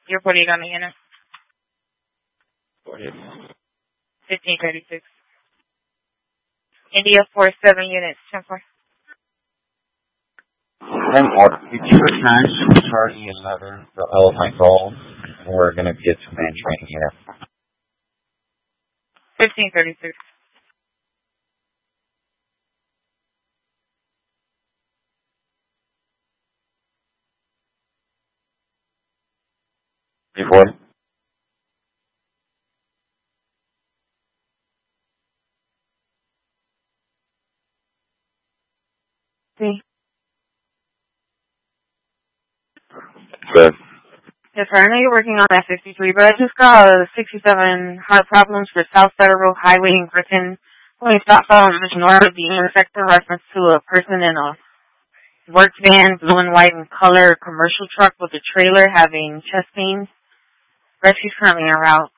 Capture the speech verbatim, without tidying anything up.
You're forty-eight on the unit. forty-eight. fifteen thirty-six. India four seven units, ten four. Same order. If you return to Charlie eleven, the Elephant Gold, we're going to get to man training here. fifteen thirty-six. Before? See? Good. Yes, sir. I know you're working on that sixty-three, but I just got a sixty-seven hard problems for South Federal Highway in Griffin. When we stopped on just north of the intersection, reference to a person in a work van, blue and white in color, commercial truck with a trailer having chest pains. Rescue's currently en route.